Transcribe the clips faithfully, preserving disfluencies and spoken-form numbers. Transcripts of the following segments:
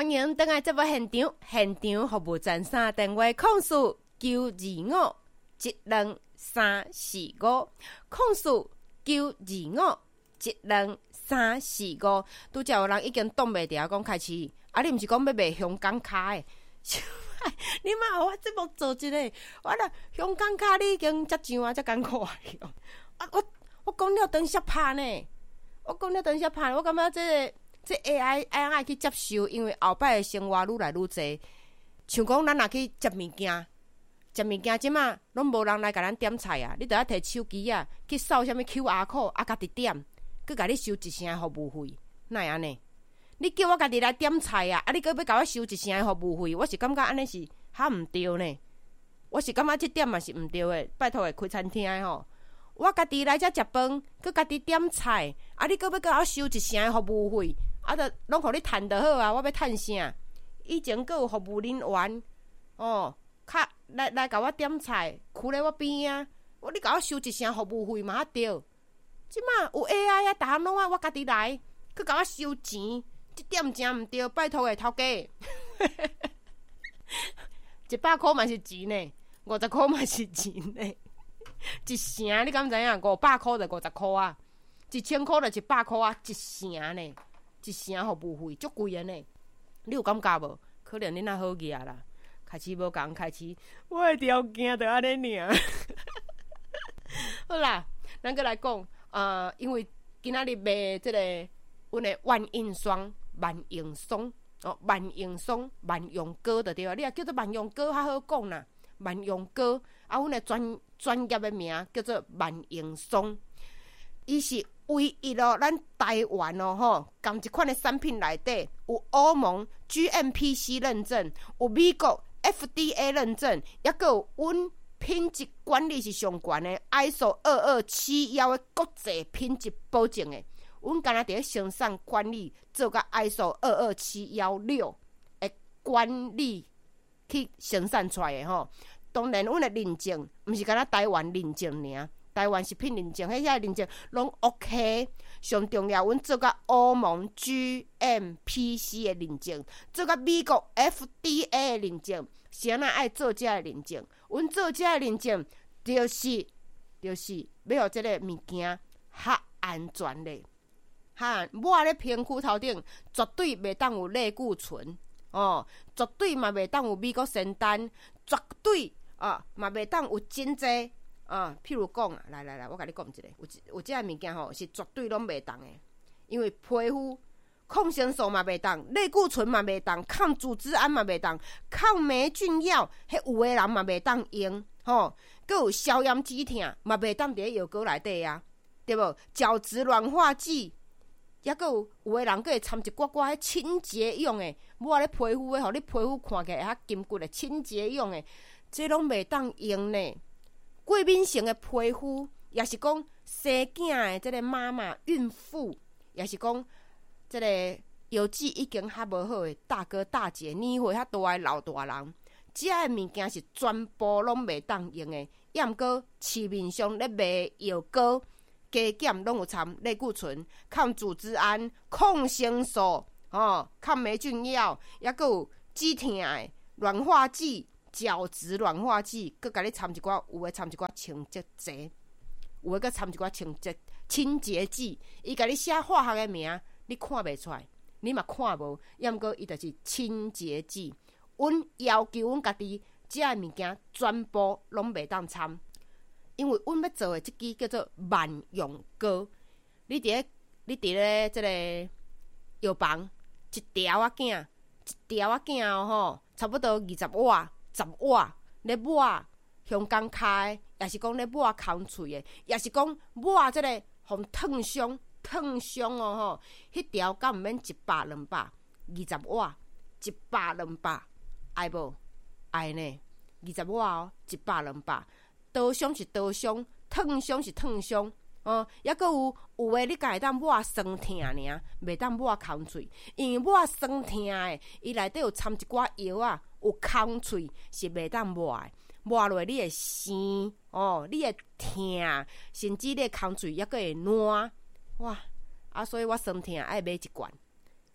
欢迎登来节目现场，现场服务站三电话控诉九二五一两三四五，控诉九二五一两三四五。拄则有人已经挡袂牢，讲开始啊！你毋是讲要卖香港卡诶？你妈我节目做一个，我啦香港卡你已经遮上啊，遮艰苦啊！啊我我讲了等下拍呢，我讲了等下拍，我感觉这个。这 A I A I 去接受，因为后摆的生活愈来愈济。像讲咱若去接物件，接物件即马拢无人来甲咱点菜啊！你着要摕手机啊，去扫啥物 Q R code 啊，家己点，佮甲你收一成的服务费，哪会安尼？你叫我家己来点菜啊，啊，你佮要甲我收一成的服务费，我是感觉安尼是较毋对呢。我是感觉即点嘛是毋对的，拜托的开餐厅的吼。我家己来遮食饭，佮家己点菜，啊！你佮要甲我收一成的服务费，啊！着拢互你趁就好啊！我要趁啥？以前佮有服务人员，哦，较来来甲我点菜，徛咧我边啊！我你甲我收一成服务费嘛较对。即马有 A I 啊，逐项拢啊，我家己来，佮甲我收钱，即点真毋对，拜托诶，头家，一百箍嘛是钱呢，五十箍嘛是钱呢。一成你敢知影？五百箍就五十箍啊，一千箍就一百箍啊，一成呢，一成服務費足貴的呢。你有感覺無？可能你若好嘢啦，開始無講，開始我的條件就安尼爾。好啦，咱閣來講，呃，因為今仔日賣即個阮的萬應霜、萬應霜哦，萬應霜、萬用膏就對啊，你也叫做萬用膏較好講啦。萬用膏啊，阮的專專業的名叫做萬應霜，伊是唯一咯，咱台灣哦吼，共一款的產品內底有歐盟 G M P C 認證，有美國 F D A 認證，也閣有阮品質管理是上懸的 I S O 二二七一的國際品質保證的。阮敢若佇咧生產管理做甲 I S O 二二七一六的管理。去生產出來的吼，當然，阮的認證毋是敢若台灣認證爾，台灣食品認證，迄遐認證攏 OK。上重要，阮做甲歐盟 G M P C 的認證，做甲美國 F D A 的認證，是安那愛做遮的認證。阮做遮的認證，就是就是要互即個物件較安全咧。哈，我咧評估頭頂絕對袂當有類固醇。哦，絕對嘛袂當有美國仙丹，絕對啊嘛袂當有真濟啊。譬如講啊，來來來，我甲你講一個，有有這個物件吼是絕對攏袂當的，因為皮膚抗生素嘛袂當，類固醇嘛袂當，抗組織胺嘛袂當，抗霉菌藥，迄有個人嘛袂當用，吼、哦，閣有消炎止痛嘛袂當佇咧藥膏內底啊，對無？角質軟化劑。抑閣有有個人閣會摻一寡寡迄清潔用的，抹咧皮膚的，互你皮膚看起來較緊骨的清潔用的，這攏袂當用呢。過敏性的皮膚，也是講生囝的這個媽媽、孕婦，也是講這個腰子已經較無好的大哥大姐、年歲較大的老大人，這個物件是全部攏袂當用的。抑毋過市面上咧賣藥膏。加減攏有摻類固醇、抗組織胺、抗生素、哦、抗霉菌藥，也閣有止痛的軟化劑、角質軟化劑，閣甲你摻一寡，有誒摻一寡清潔劑，有誒閣摻一寡清潔清潔劑。伊甲你寫化學誒名，你看袂出來，你嘛看無。抑毋過伊就是清潔劑。阮要求阮家己遮誒物件全部攏袂當摻。因為阮要做的這支叫做萬用膏，你佇咧你佇咧即個藥房一條仔囝，一條仔囝哦吼，差不多二十瓦、十瓦咧抹香港卡的，也是講咧抹空喙的，也是講抹即個互燙傷、燙傷哦吼，迄條敢毋免一百兩百，二十瓦一百兩百，愛無愛呢？二十瓦哦，一百兩百。刀傷是刀傷，燙傷是燙傷，哦，抑閣有有誒，你敢會當抹酸痛爾，袂當抹空喙，因為抹酸痛誒，伊內底有摻一寡藥啊，有空喙是袂當抹誒，抹落你會生，哦，你會痛，甚至你空喙抑閣會爛，哇！啊，所以我酸痛愛買一罐，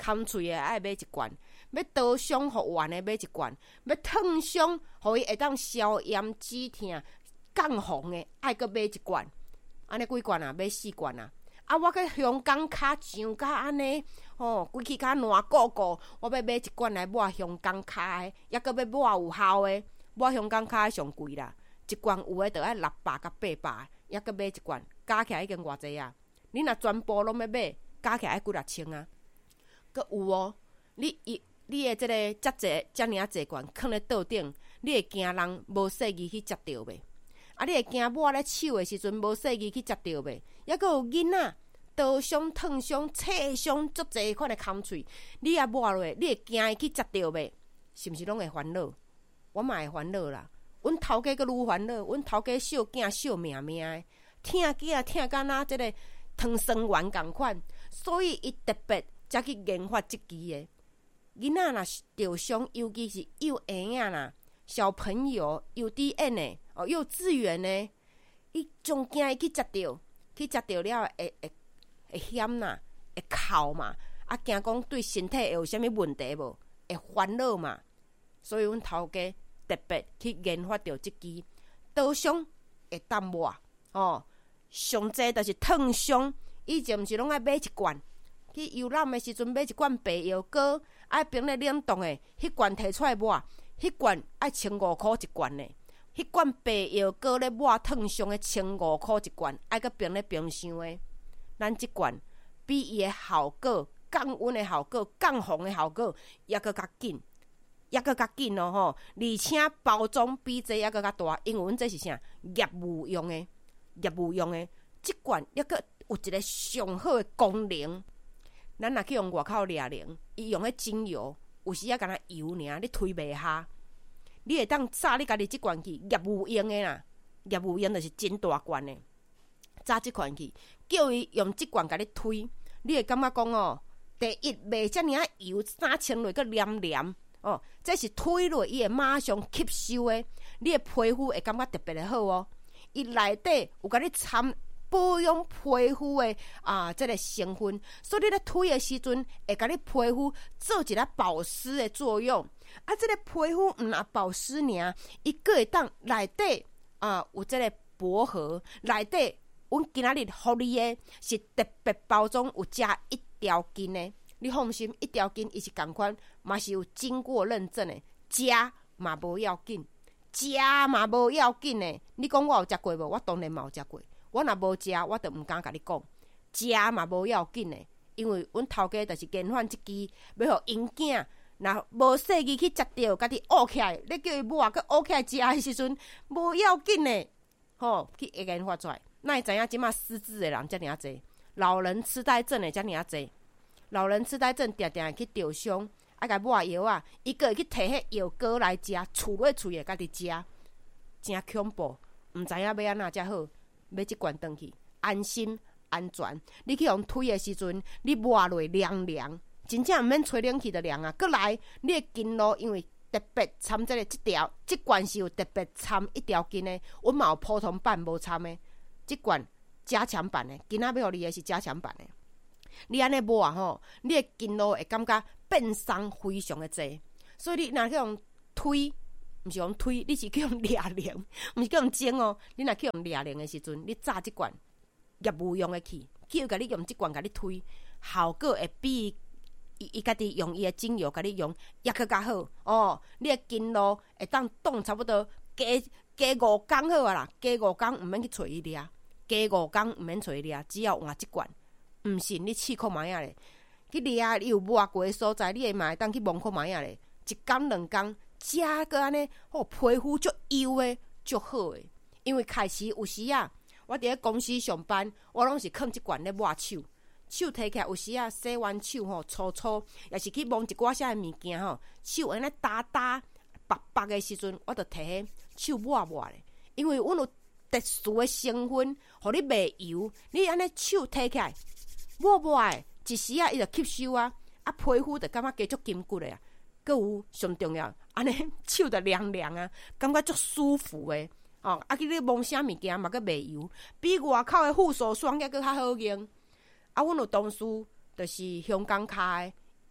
砍喙的爱买一罐，要刀伤复原的买一罐，要烫伤，互伊会当消炎止痛、降红的爱阁买一罐。安尼几罐啊？买四罐啊！啊，我去香港脚上甲安尼，吼，规气脚烂鼓鼓，我要买一罐来抹香港脚的，抑阁要抹有效的，抹香港脚的上贵啦，一罐有诶，着爱六百甲八百，抑阁买一罐，加起来已经偌济啊？你若全部拢要买，加起来爱几六千啊？阁有哦，你伊你诶，即个遮济遮尔啊济罐放咧桌顶，你会惊人无细意去食着袂？啊！你会惊抹咧手诶时阵无细意去食着袂？抑阁有囡仔刀伤、烫伤、刺伤，足济款诶砍喙，你也抹落，你会惊伊去食着袂？是毋是拢会烦恼？我嘛会烦恼啦。阮头家阁愈烦恼，阮头家惜囝惜命命诶，疼囝疼甲若即个糖酸丸共款，所以伊特别才去研发即支诶。囡仔若是着伤，尤其是幼婴仔啦。小朋友、幼稚园的哦，幼稚园的，伊总惊伊去食着，去食着了会会会险啦，会哭嘛，啊惊讲对身体会有啥物问题无？会烦恼嘛，所以阮头家特别去研发着即支刀伤会当抹哦，上济就是烫伤，以前毋是拢爱买一罐，去游览的时阵买一罐白药膏，爱冰咧冷冻的，迄罐摕出来抹。迄罐爱千五箍一罐呢，迄罐白药膏咧抹烫伤的千五箍一罐，爱搁冰咧冰箱的。咱即罐比伊的效果、降温的效果、降红的效果，抑搁较紧，抑搁较紧哦吼！而且包装比这抑搁较大，因为阮这是啥业务用的，业务用的。即罐抑搁有一个上好的功能，咱若去用外口掠灵，伊用迄精油。有时啊，敢若油尔，你推袂下，你会当炸你家己即罐去，业务用的啦，业务用就是真大罐的，炸即款去，叫伊用即罐甲你推，你会感觉讲哦，第一袂遮尔啊油，三清落个黏黏哦，这是推落伊会马上吸收的，你的皮肤会感觉特别的好哦，伊内底有甲你掺。保养皮肤的啊，这个成分，所以你咧推的时阵，会甲你皮肤做一个保湿的作用。啊，这个皮肤毋若保湿尔，伊个会当内底啊有这个薄荷，内底阮今仔日互你的是特别包装，有加一条筋的。你放心，一条筋伊是共款，嘛是有经过认证的，加嘛无要紧，加嘛无要紧的。你讲我有食过无？我当然嘛有食过。我若无食，我就毋敢甲你讲，食嘛无要紧的，因为阮头家就是研发即支，要互因囝若无细意去食着，家己乌起来，你叫伊抹，佮乌起来食的时阵，无要紧的，吼，去研发出来。哪会知影即马失智的人遮尔济，老人痴呆症的遮尔济，老人痴呆症定定会去着伤，爱甲抹药啊，伊个会去摕迄药膏来食，厝落厝的家己食，真恐怖，毋知影要安怎才好。买即罐转去，安心安全。你去用推的时阵，你抹落凉凉，真正毋免吹冷气就凉啊。搁来，你的筋路因为特别掺即个即条，即罐是有特别掺一条筋的，阮嘛有普通版无掺的，即罐加强版的，今仔要互你的是加强版的。你安尼抹吼，你的筋路会感觉变松非常的济，所以你若去用推。毋是用推，你是去用掠灵，毋是去用蒸哦。你若去用掠灵的时阵，你炸即罐业务用的去，叫伊甲你用即罐甲你推，效果会比伊伊家己用伊的精油甲你用，抑佫较好哦。你的筋路会当冻差不多加加五工好啊啦，加五工毋免去找伊掠，加五工毋免找伊掠，只要换即罐。毋信你试看卖啊咧，去掠你有抹过的所在，你会嘛会当去摸看卖啊咧，一工两工。食个安尼，哦，皮肤足油诶，足好诶。因为开始有时啊，我伫咧公司上班，我拢是囥即罐咧抹手，手摕起来有时啊，洗完手吼，粗粗，也是去摸一寡啥物件吼，手安尼打打白白诶时阵，我着摕迄手抹抹咧。因为阮有特殊诶成分，互你袂油，你安尼手摕起来抹抹诶，一时啊，伊着吸收啊，啊皮肤着感觉加足紧骨诶啊。阁有上重要，安尼手着凉凉啊，感觉足舒服诶。哦，啊，去你摸啥物件嘛，阁袂油，比外口诶护手霜抑阁较好用。啊，阮有同事就是香港脚诶，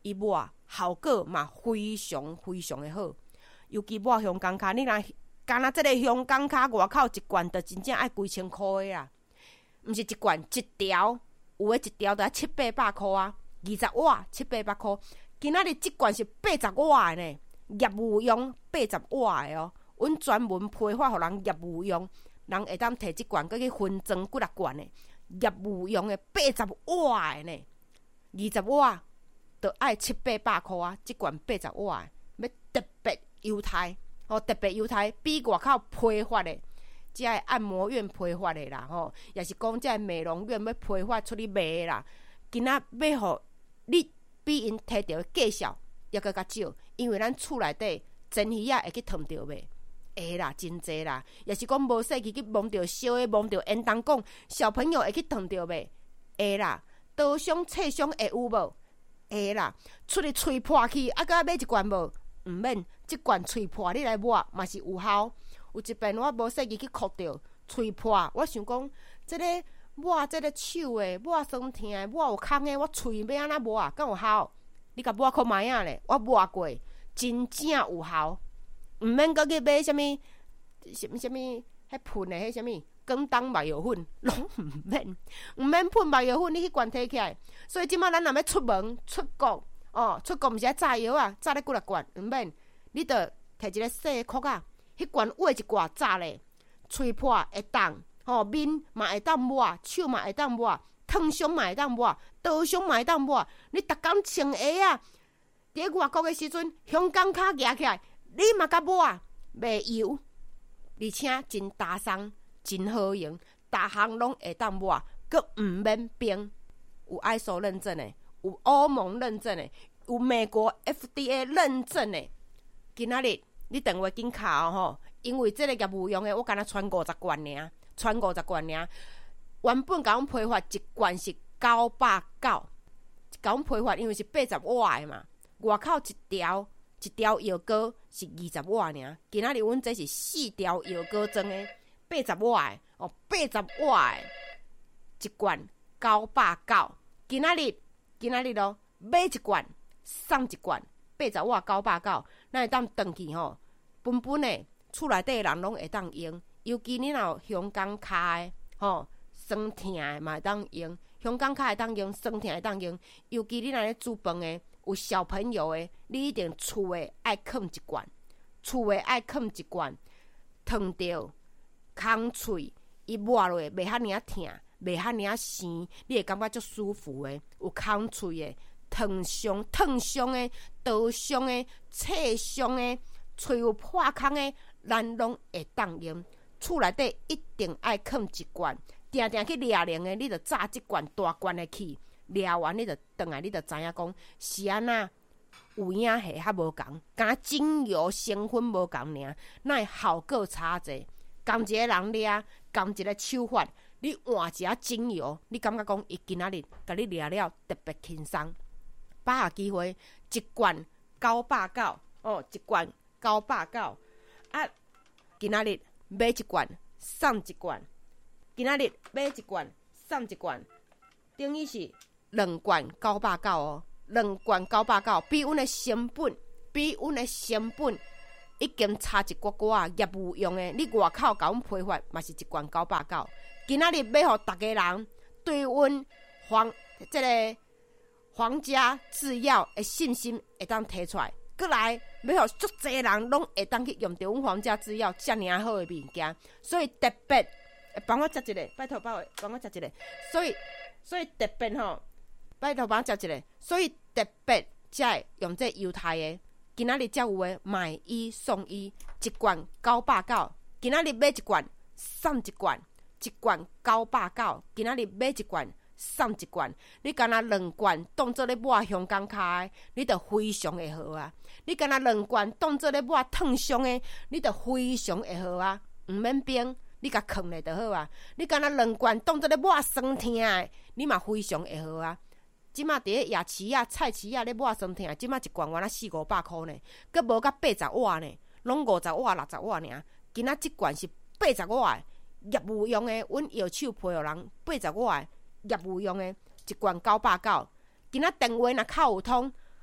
伊抹效果嘛非常非常的好。尤其抹香港脚，你若干那即个香港脚外口一罐，就真正爱几千块的啦。毋是一罐一条，有诶一条就要七八百箍啊，二十瓦七八百箍。今仔日即罐是八十瓦的呢，业务用八十瓦的哦。阮专门批发互人业务用，人会当摕即罐，搁去分装几六罐的业务用的八十瓦的呢，二十瓦就爱七八百箍啊，即罐八十瓦的，要特别优待哦，特别优待，比外口批发的，即个按摩院批发的啦，吼，也是讲即个美容院要批发出去卖的啦。今仔要互你比因摕到的价数也搁较少，因为咱厝内底真鱼仔会去烫着卖，会啦，真济啦。也是讲无细去去摸着烧的，摸着烟筒讲，小朋友会去烫着卖，会啦。刀伤、刺伤会有无？会啦。出去喙破去，啊，搁买一罐无？毋免，即罐喙破你来抹嘛是有效。有一遍我无细去去哭着喙破，我想讲，即、这个抹即个手的抹酸痛的抹有空的，我喙要安怎抹啊？敢有效？你甲抹看卖啊咧？我抹过，真正有效。毋免搁去买啥物、啥物、啥物，迄喷的迄啥物广东麻油粉，拢毋免，毋免喷麻油粉，你迄罐摕起来。所以即摆咱若要出门出国，哦，出国毋是爱炸药啊，炸咧几六罐，毋免，你着摕一个细的壳啊，迄罐挖一挂炸咧，喙破会当，吼、哦、面嘛会当抹，手嘛会当抹，烫伤嘛会当抹，刀伤嘛会当抹。你逐工穿鞋啊，伫外国的时阵，香港脚夹起来，你嘛甲抹，袂油，而且真打松，真好用，逐项拢会当抹，佮毋免冰，有 I S O 认证的，有欧盟认证的，有美国 F D A 认证的。今仔日你电话紧敲吼，因为即个业务用的，我敢若传五十罐尔，传五十罐尔。原本甲阮批发一罐是九百九，甲阮批发因为是八十瓦的嘛，外口一条一条药膏是二十瓦尔。今仔日阮这是四条药膏装的八十瓦的哦，八十瓦的一罐九百九。今仔日今仔日咯，买一罐送一罐。八十瓦九百九，咱会当转去吼，本本的厝内底人拢会当用，尤其你若有香港脚的吼，酸痛的嘛会当用，香港脚会当用，酸痛会当用，尤其你若咧煮饭的，有小朋友的，你一定厝的爱囥一罐，厝的爱囥一罐，烫着空喙，伊抹落袂遐尔痛，袂遐尔生，你会感觉足舒服的，有空喙的。烫伤、烫伤的、刀伤的、刺伤的、喙有破空的，咱拢会当用。厝内底一定爱囥一罐，定定去掠零的，你着炸即罐大罐的去，掠完你着转来，你着知影讲是安那有影下较无共，敢精油成分无共尔，那效果差济。共一个人掠，共一个手法，你换一下精油，你感觉讲伊今仔日甲你掠了特别轻松。把握机会，一罐九百九哦，一罐九百九啊！今仔日买一罐送一罐，今仔日买一罐送一罐，等于是两罐九百九哦，两罐九百九，比阮的成本，比阮的成本已经差一寡寡啊！业务用的，你外口甲阮批发嘛是一罐九百九，今仔日要互逐个人对阮黄即、这个。皇家制药的信心会当提出来，过来要互足侪人拢会当去用到阮皇家制药遮尔好的物件，所以特别帮我食一个，拜托帮我帮我食一个，所以所以特别吼，拜托帮我食一个，所以特别才会用这犹太的，今仔日才有的买一送一，一罐九百九，今仔日买一罐送一罐，一罐九百九，今仔日买一罐。送一罐，你干那两罐当做咧抹香港脚的，你就非常会好啊！你干那两罐当做咧抹烫伤的，你就非常会好啊！毋免冰，你甲藏咧就好啊！你干那两罐当做咧抹酸痛的，你嘛非常会好啊！即马伫咧夜市啊、菜市啊咧抹酸痛的，即马一罐原来四五百箍呢，佮无甲八十瓦呢，拢五十瓦、六十瓦尔。今仔即罐是八十瓦的，业务用的，阮药手批互人八十瓦的。业务用的一罐九百九，今仔电话若敲有通，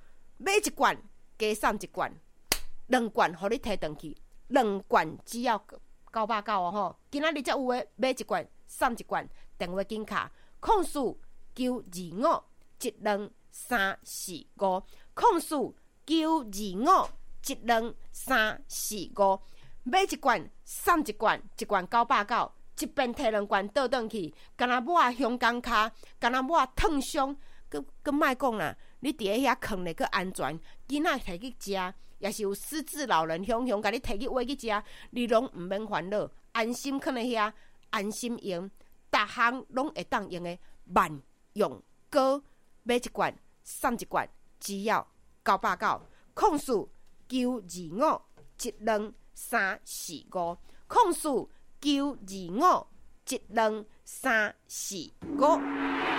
买一罐加送一罐，两罐互你摕回去，两罐只要九百九哦吼。今仔日才有诶，买一罐送一罐，电话紧卡空四九二五一两三四五，空四九二五一两三四五，买一罐送一罐，一罐九百九。一边摕两罐倒转去，敢若抹香港骹，敢若抹烫伤，佮佮莫讲啦。你伫咧遐囥咧，佮安全，囡仔摕去食，也是有失智老人雄雄，甲你摕去挖去食，你拢毋免烦恼，安心囥咧遐，安心用，逐项拢会当用诶万用膏，买一罐送一罐，只要九百九，空四九二五一两三四五，空四。九二五一两三四五。